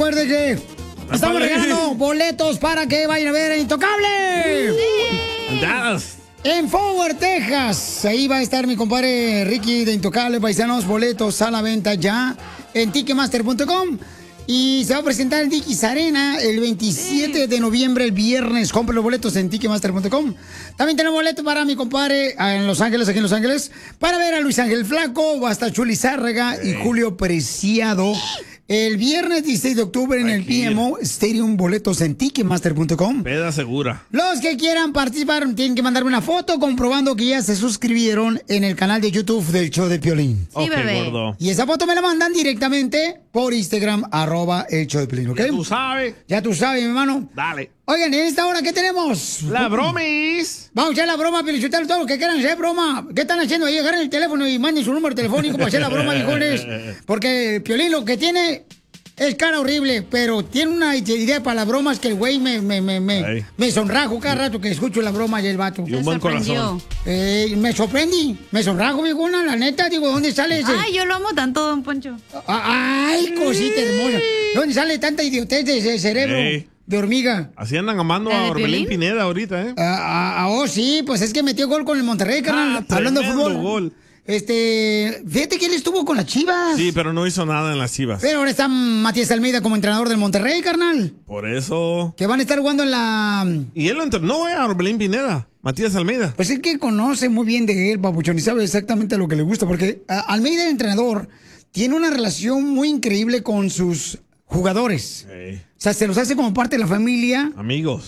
recuerde que estamos regalando boletos para que vayan a ver a Intocable. En Forward, Texas. Ahí va a estar mi compadre Ricky de Intocable, paisanos. Boletos a la venta ya en Ticketmaster.com. Y se va a presentar en Dickies Arena el 27 de noviembre, el viernes. Compre los boletos en Ticketmaster.com. También tenemos boletos para mi compadre en Los Ángeles, aquí en Los Ángeles, para ver a Luis Ángel Flaco, va a estar Chuli Zárraga y Julio Preciado. El viernes 16 de octubre en el PMO Stadium, boletos en Ticketmaster.com. Peda segura. Los que quieran participar tienen que mandarme una foto comprobando que ya se suscribieron en el canal de YouTube del show de Piolín. Sí, bebé. Gordo. Y esa foto me la mandan directamente por Instagram, @el show de Piolín, ¿ok? Ya tú sabes. Ya tú sabes, mi hermano. Dale. Oigan, ¿en esta hora qué tenemos? La bromis. Vamos a echar la broma, Piolichotelo, todos los que quieran hacer broma. ¿Qué están haciendo ahí? Agarren el teléfono y manden su número telefónico para hacer la broma, viejones. Porque Piolín lo que tiene es cara horrible, pero tiene una idea para las bromas que el güey me sonrajo cada rato que escucho la broma y el vato. Y un buen corazón. Me sorprendí, me sonrajo, viejona, la neta. Digo, ¿dónde sale ese? Ay, yo lo amo tanto, don Poncho. Ay, cosita hermosa. ¿Dónde sale tanta idiotez de ese cerebro? De hormiga. Así andan amando a Orbelín Pineda ahorita, ¿eh? Oh, sí, pues es que metió gol con el Monterrey, carnal. Hablando de fútbol. Gol. Fíjate que él estuvo con las Chivas. Sí, pero no hizo nada en las Chivas. Pero ahora está Matías Almeida como entrenador del Monterrey, carnal. Por eso. Que van a estar jugando en la... Y él lo entrenó, a Orbelín Pineda. Matías Almeida. Pues es que conoce muy bien de él, papuchón, y sabe exactamente lo que le gusta. Porque Almeida, el entrenador, tiene una relación muy increíble con sus jugadores. O sea, se los hace como parte de la familia. Amigos.